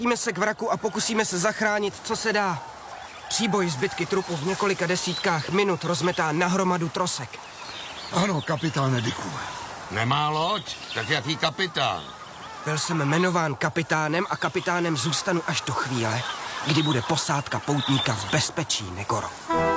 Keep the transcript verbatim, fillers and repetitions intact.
Vrátíme se k vraku a pokusíme se zachránit, co se dá. Příboj zbytky trupu v několika desítkách minut rozmetá na hromadu trosek. Ano, kapitáne Dicku. Nemá loď? Tak jaký kapitán? Byl jsem jmenován kapitánem a kapitánem zůstanu až do chvíle, kdy bude posádka poutníka v bezpečí, Negoro.